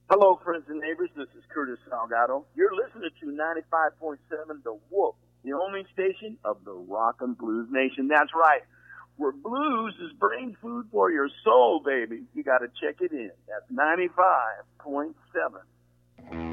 Hello, friends and neighbors. This is Curtis Salgado. You're listening to 95.7 The Wolf, the only station of the Rock and Blues Nation. That's right. Where blues is brain food for your soul, baby. You got to check it in. That's 95.7.